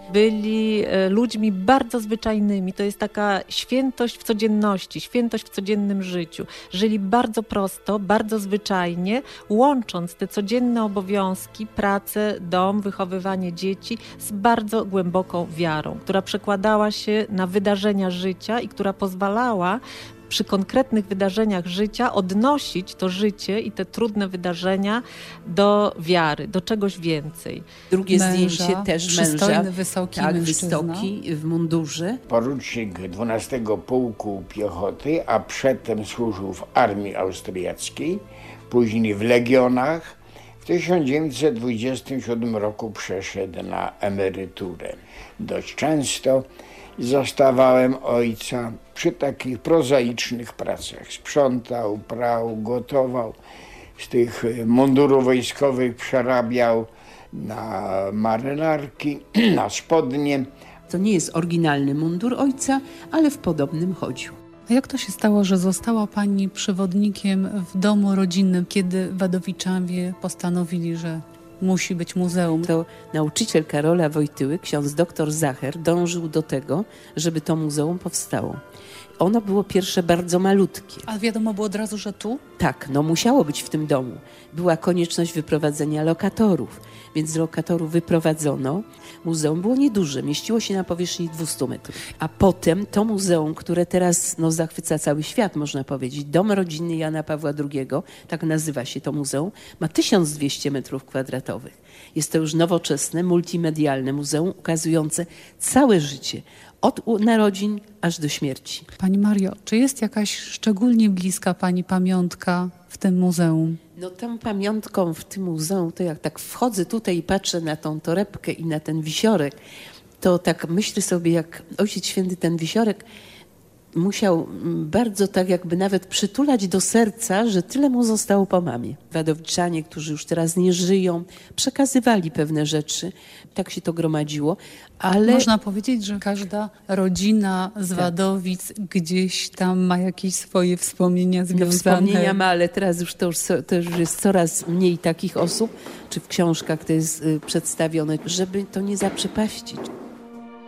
byli ludźmi bardzo zwyczajnymi. To jest taka świętość w codzienności, świętość w codziennym życiu. Żyli bardzo prosto, bardzo zwyczajnie, łącząc te codzienne obowiązki, pracę, dom, wychowywanie dzieci z bardzo głęboką wiarą, która przekładała się na wydarzenia życia i która pozwalała przy konkretnych wydarzeniach życia odnosić to życie i te trudne wydarzenia do wiary, do czegoś więcej. Drugie zdjęcie też męża, wysoki tak, mężczyzna. wysoki, w mundurze. Porucznik 12 Pułku Piechoty, a przedtem służył w armii austriackiej, później w legionach. W 1927 roku przeszedł na emeryturę. Dość często zastawałem ojca przy takich prozaicznych pracach. Sprzątał, prał, gotował. Z tych mundurów wojskowych przerabiał na marynarki, na spodnie. To nie jest oryginalny mundur ojca, ale w podobnym chodził. A jak to się stało, że została pani przewodnikiem w domu rodzinnym, kiedy Wadowiczowie postanowili, że musi być muzeum? To nauczyciel Karola Wojtyły, ksiądz dr Zacher, dążył do tego, żeby to muzeum powstało. Ono było pierwsze bardzo malutkie. A wiadomo było od razu, że tu? Tak, no musiało być w tym domu. Była konieczność wyprowadzenia lokatorów, więc z lokatorów wyprowadzono. Muzeum było nieduże, mieściło się na powierzchni 200 metrów. A potem to muzeum, które teraz zachwyca cały świat, można powiedzieć, Dom Rodzinny Jana Pawła II, tak nazywa się to muzeum, ma 1200 metrów kwadratowych. Jest to już nowoczesne, multimedialne muzeum ukazujące całe życie, od narodzin aż do śmierci. Pani Mario, czy jest jakaś szczególnie bliska pani pamiątka w tym muzeum? No tą pamiątką w tym muzeum, to jak tak wchodzę tutaj i patrzę na tą torebkę i na ten wisiorek, to tak myślę sobie, jak Ojciec Święty ten wisiorek musiał bardzo tak jakby nawet przytulać do serca, że tyle mu zostało po mamie. Wadowiczanie, którzy już teraz nie żyją, przekazywali pewne rzeczy, tak się to gromadziło, ale... Można powiedzieć, że każda rodzina z Wadowic gdzieś tam ma jakieś swoje wspomnienia związane. No, wspomnienia ma, ale teraz już to już jest coraz mniej takich osób, czy w książkach to jest przedstawione, żeby to nie zaprzepaścić.